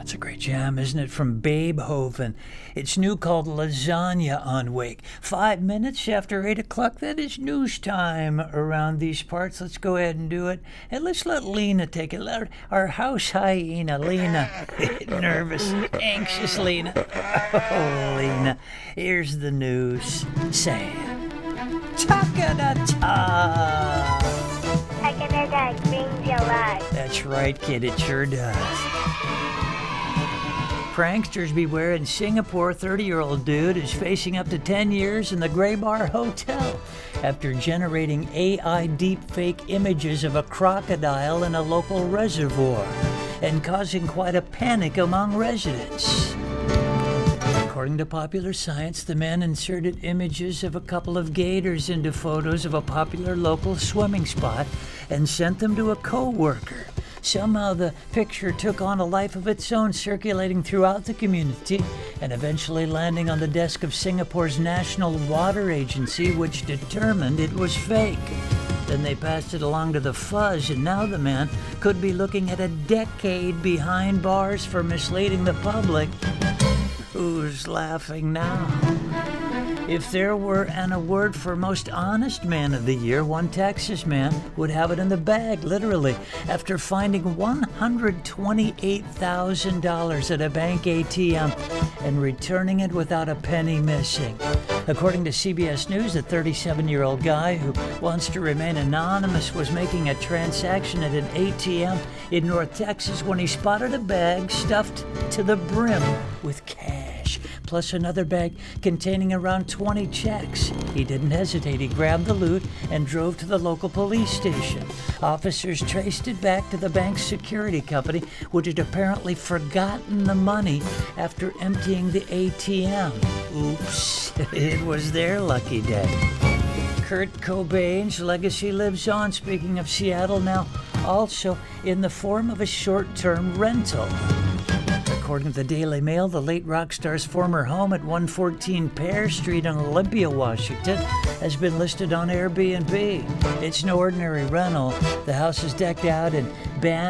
It's a great jam, isn't it? From Beethoven. It's new, called Lasagna on Wake. 5 minutes after 8 o'clock. That is news time around these parts. Let's go ahead and do it. And let's let Lena take it. Let our house hyena, Lena. Nervous, anxious Lena. Oh, Lena. Here's the news. Say it. Chaka-da-ta. Chaka-da-ta brings you luck. That's right, kid. It sure does. Pranksters beware. In Singapore, 30-year-old dude is facing up to 10 years in the Grey Bar Hotel after generating AI deepfake images of a crocodile in a local reservoir and causing quite a panic among residents. According to Popular Science, the man inserted images of a couple of gators into photos of a popular local swimming spot and sent them to a co-worker. Somehow the picture took on a life of its own, circulating throughout the community and eventually landing on the desk of Singapore's National Water Agency, which determined it was fake. Then they passed it along to the Fuzz, and now the man could be looking at a decade behind bars for misleading the public. Who's laughing now? If there were an award for most honest man of the year, one Texas man would have it in the bag, literally, after finding $128,000 at a bank ATM and returning it without a penny missing. According to CBS News, the 37-year-old guy who wants to remain anonymous was making a transaction at an ATM in North Texas when he spotted a bag stuffed to the brim with cash, plus another bag containing around 20 checks. He didn't hesitate. He grabbed the loot and drove to the local police station. Officers traced it back to the bank's security company, which had apparently forgotten the money after emptying the ATM. Oops, it was their lucky day. Kurt Cobain's legacy lives on, speaking of Seattle now, also in the form of a short-term rental. According to the Daily Mail, the late rock star's former home at 114 Pear Street in Olympia, Washington, has been listed on Airbnb. It's no ordinary rental. The house is decked out in band